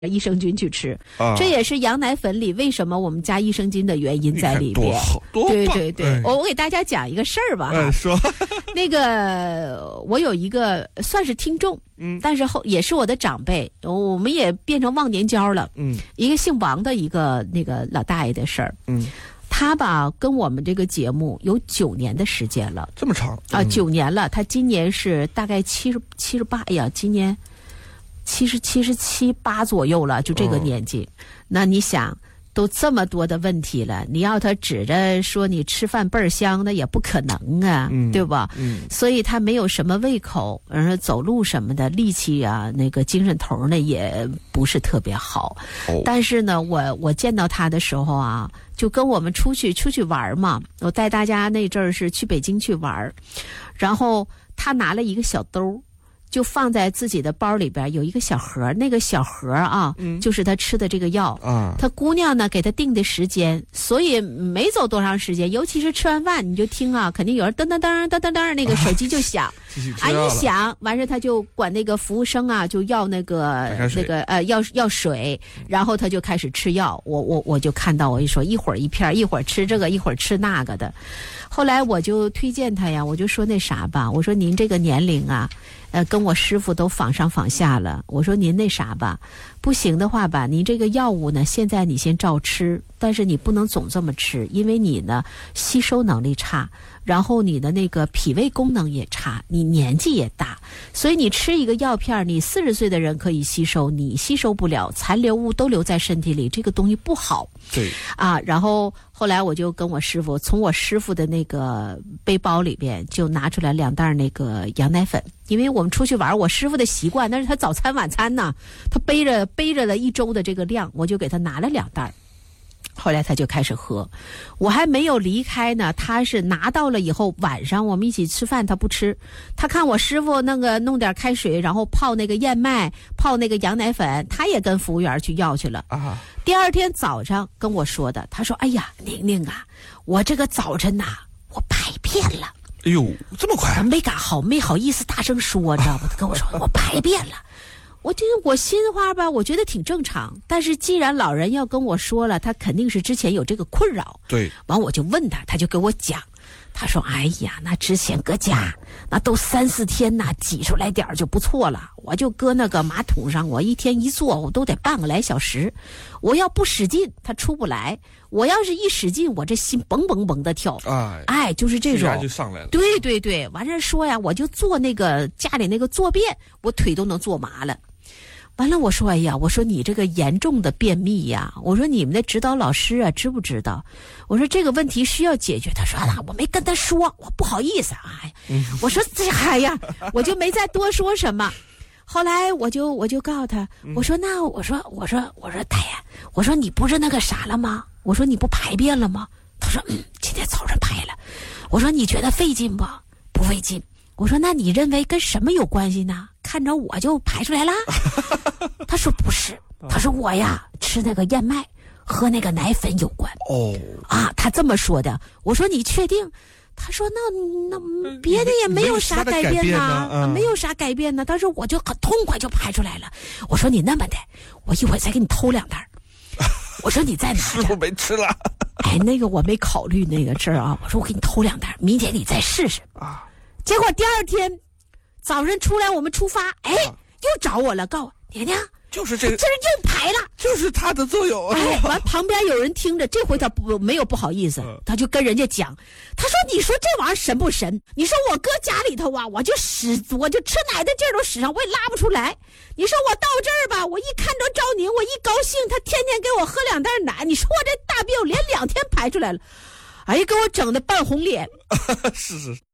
益生菌去吃，这也是羊奶粉里为什么我们加益生菌的原因在里面。对对对，我给大家讲一个事儿吧。 说那个我有一个算是听众，但是也是我的长辈，我们也变成忘年交了。一个姓王的一个那个老大爷的事儿。他吧跟我们这个节目有9年的时间了， 这么长啊，9年了。他今年是大概78呀，今年77、8左右了，就这个年纪。那你想，都这么多的问题了，你要他指着说你吃饭倍儿香，那也不可能啊，对吧？所以他没有什么胃口，然后走路什么的力气啊，那个精神头呢也不是特别好。但是呢，我见到他的时候啊，就跟我们出去玩嘛，我带大家那阵儿是去北京去玩，然后他拿了一个小兜，就放在自己的包里边，有一个小盒，那个小盒啊，就是他吃的这个药啊。他姑娘呢给他定的时间，所以没走多长时间，尤其是吃完饭，你就听啊，肯定有人噔噔噔噔噔噔，那个手机就响，一响，完事他就管那个服务生啊，就要那个要水，然后他就开始吃药。我就看到我一说一会儿一片，一会儿吃这个，一会儿吃那个的。后来我就推荐他呀，我就说那啥吧，我说您这个年龄啊。跟我师傅都仿上仿下了。我说您那啥吧，不行的话吧，您这个药物呢，现在你先照吃，但是你不能总这么吃，因为你呢吸收能力差，然后你的那个脾胃功能也差，你年纪也大，所以你吃一个药片，你40岁的人可以吸收，你吸收不了，残留物都留在身体里，这个东西不好。 对啊，然后后来我就跟我师傅，从我师傅的那个背包里边就拿出来2袋那个羊奶粉，因为我们出去玩，我师傅的习惯，那是他早餐晚餐呢，他背着了1周的这个量，我就给他拿了2袋。后来他就开始喝，我还没有离开呢，他是拿到了以后，晚上我们一起吃饭，他不吃，他看我师傅那个弄点开水，然后泡那个燕麦，泡那个羊奶粉，他也跟服务员去要去了啊。第二天早上跟我说的，他说：“哎呀，宁宁啊，我这个早晨呐，我排便了。” 哎呦，这么快？ 没好意思大声说，你知道吗？他跟我说我排便了。我心话吧，我觉得挺正常。但是既然老人要跟我说了，他肯定是之前有这个困扰。 对。 完我就问他，他就给我讲。他说：“哎呀，那之前搁家，那都3、4天呐，挤出来点儿就不错了。我就搁那个马桶上，我一天一坐，我都得半个来小时。我要不使劲，他出不来；我要是一使劲，我这心蹦蹦蹦的跳。哎，就是这种， 就上来了。 对对对，完事说呀，我就做那个家里那个坐便，我腿都能坐麻了。”完了，我说：“哎呀，我说你这个严重的便秘呀，我说你们的指导老师啊，知不知道？我说这个问题需要解决。”他说：“我没跟他说，我不好意思啊。”我说：“哎呀，我就没再多说什么。”后来我就告诉他，我说：“那我说大爷，我说你不是那个啥了吗？我说你不排便了吗？”他说：“今天早上排了。”我说：“你觉得费劲不？不费劲。”我说：“那你认为跟什么有关系呢？看着我就排出来了？”他说：“不是，他说我呀吃那个燕麦喝那个奶粉有关。”他这么说的。我说：“你确定？”他说：“那别的也没有啥改变呢，没有啥改变呢。”他说：“我就很痛快就排出来了。”我说：“你那么的，我一会儿再给你偷2袋。”我说：“你再拿着。” 师傅没吃了。 哎，那个我没考虑那个事儿啊。我说：“我给你偷2袋，明天你再试试啊。”结果第二天早上出来，我们出发，又找我了，告我娘娘， 就是这个， 这人又排了， 就是它的作用。 完旁边有人听着，这回他没有不好意思，他就跟人家讲，他说：“你说这玩意儿神不神？你说我搁家里头啊，我就吃奶的劲儿都使上，我也拉不出来。你说我到这儿吧，我一看着赵宁，我一高兴，他天天给我喝2袋奶，你说我这大便我连2天排出来了，哎呀，给我整的半红脸。” 是。